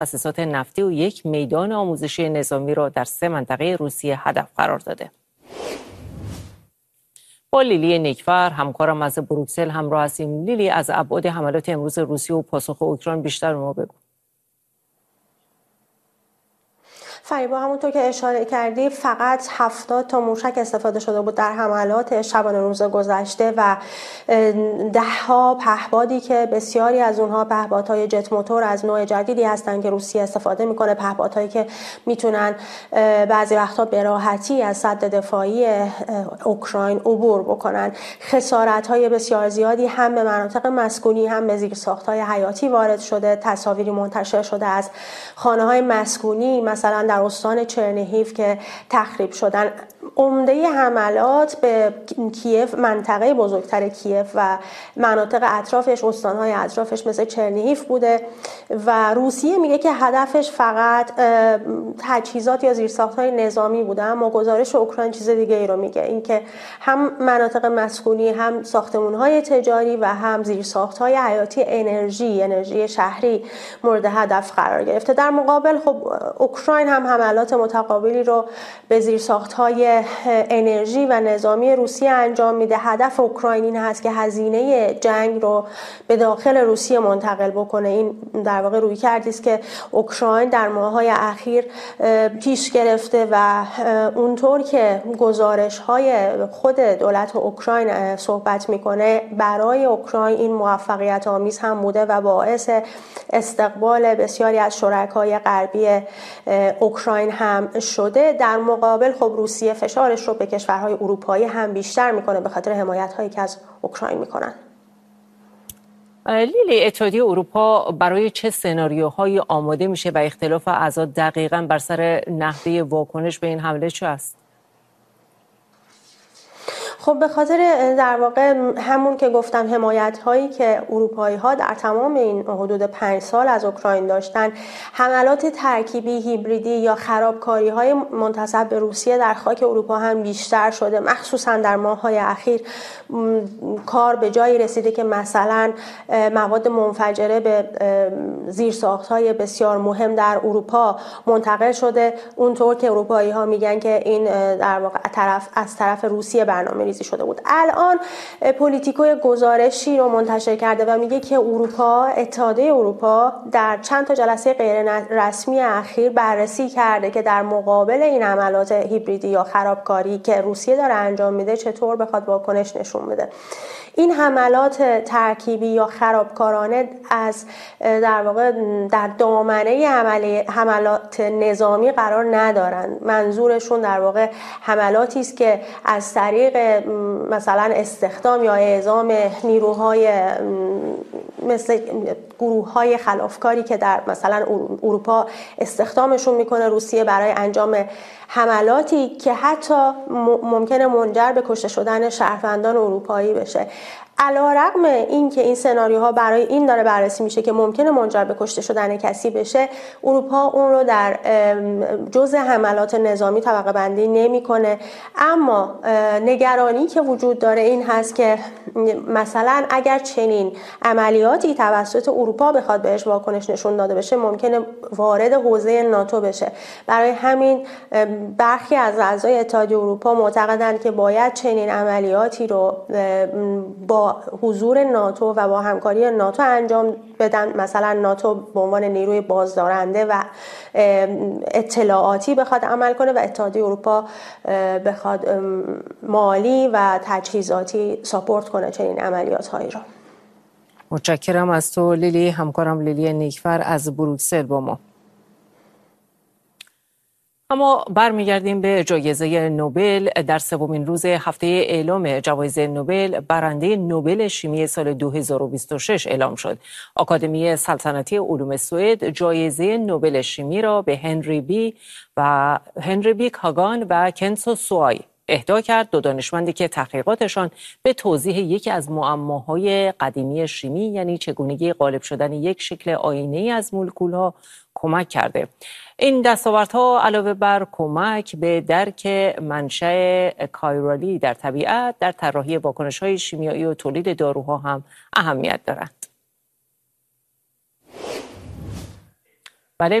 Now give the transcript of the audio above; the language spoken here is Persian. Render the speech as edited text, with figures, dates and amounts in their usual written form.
تأسیسات نفتی و یک میدان آموزشی نظامی را در 3 منطقه روسیه هدف قرار داده. با لیلی نیکفر همکارم از بروکسل همراه هستیم. لیلی، از ابعاد حملات امروز روسیه و پاسخ اوکراین بیشتر به ما بگو. فریبا، همونطور که اشاره کردی فقط 70 تا موشک استفاده شده بود در حملات شبانه روز گذشته و 10 ها پهپادی که بسیاری از اونها پهپادهای جت موتور از نوع جدیدی هستند که روسیه استفاده میکنه، پهپادهایی که میتونن بعضی وقتا به راحتی از سد دفاعی اوکراین عبور بکنن. خسارت‌های بسیار زیادی هم به مناطق مسکونی هم به زیرساخت‌های حیاتی وارد شده. تصاویری منتشر شده از خانه‌های مسکونی مثلا در استان چرنیهیف که تخریب شدن. عمده حملات به کیف، منطقه بزرگتر کیف و مناطق اطرافش، استانهای اطرافش مثل چرنیهیف بوده و روسیه میگه که هدفش فقط تجهیزات یا زیرساخت‌های نظامی بوده، اما گزارش اوکراین چیز دیگه ای رو میگه، اینکه هم مناطق مسکونی، هم ساختمان‌های تجاری و هم زیرساخت‌های حیاتی انرژی شهری مورد هدف قرار گرفته. در مقابل خب اوکراین هم حملات متقابلی رو به زیرساخت‌های انرژی و نظامی روسیه انجام میده. هدف اوکراین این هست که هزینه جنگ رو به داخل روسیه منتقل بکنه. این در واقع رویکردی است که اوکراین در ماه‌های اخیر پیش گرفته و اونطور که گزارش‌های خود دولت اوکراین صحبت میکنه، برای اوکراین این موفقیت آمیز هم بوده و باعث استقبال بسیاری از شرکای غربی اوکراین هم شده. در مقابل خب روسیه فشارش رو به کشورهای اروپایی هم بیشتر میکنه به خاطر حمایت‌هایی که از اوکراین میکنن. لیلی، اتحادیه اروپا برای چه سناریوهایی آماده میشه و اختلاف اعضا دقیقاً بر سر نحوه واکنش به این حمله چه است؟ خب به خاطر در واقع همون که گفتم، حمایت هایی که اروپایی ها در تمام این حدود 5 سال از اوکراین داشتن، حملات ترکیبی، هیبریدی یا خرابکاری های منتسب به روسیه در خاک اروپا هم بیشتر شده. مخصوصا در ماه های اخیر کار به جایی رسیده که مثلا مواد منفجره به زیرساخت های بسیار مهم در اروپا منتقل شده، اونطور که اروپایی ها میگن که این در واقع از طرف روسیه برنامه شده بود. الان پولیتیکو گزارشی رو منتشر کرده و میگه که اتحادیه اروپا در چند تا جلسه غیر رسمی اخیر بررسی کرده که در مقابل این حملات هیبریدی یا خرابکاری که روسیه داره انجام میده چطور بخواد واکنش نشون بده. این حملات ترکیبی یا خرابکارانه از در واقع در دامنه حملات نظامی قرار ندارن. منظورشون در واقع حملاتی است که از طریق مثلا استخدام یا اعزام نیروهای مثل گروه‌های خلافکاری که در مثلا اروپا استخدامشون میکنه روسیه برای انجام حملاتی که حتی ممکنه منجر به کشته شدن شهروندان اروپایی بشه. علیرغم این که این سناریوها برای این داره بررسی میشه که ممکنه منجر به کشته شدن کسی بشه، اروپا اون رو در جزء حملات نظامی طبقه بندی نمیکنه. اما نگرانی که وجود داره این هست که مثلا اگر چنین عملیاتی توسط اروپا بخواد بهش واکنش نشون داده بشه، ممکنه وارد حوزه ناتو بشه. برای همین برخی از اعضای اتحادیه اروپا معتقدند که باید چنین عملیاتی رو با حضور ناتو و با همکاری ناتو انجام بدن. مثلا ناتو به عنوان نیروی بازدارنده و اطلاعاتی بخواد عمل کنه و اتحادیه اروپا بخواد مالی و تجهیزاتی ساپورت کنه چنین عملیات هایی رو. متشکرم از تو لیلی. همکارم لیلی نیکفر از بروکسل با ما. اما برمیگردیم به جایزه نوبل. در 3مین روز هفته اعلام جوایز نوبل، برنده نوبل شیمی سال 2026 اعلام شد. آکادمی سلطنتی علوم سوئد جایزه نوبل شیمی را به هنری بی کاگان و کنسو سوای اهدا کرد، دو دانشمندی که تحقیقاتشان به توضیح یکی از معماهای قدیمی شیمی، یعنی چگونگی غالب شدن یک شکل آینه‌ای از مولکول‌ها، کمک کرده. این دستاوردها علاوه بر کمک به درک منشأ کایرالی در طبیعت، در طراحی واکنش‌های شیمیایی و تولید داروها هم اهمیت دارند.